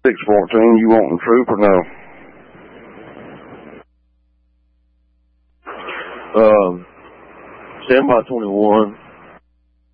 614, you wanting troop or no? Stand by 21.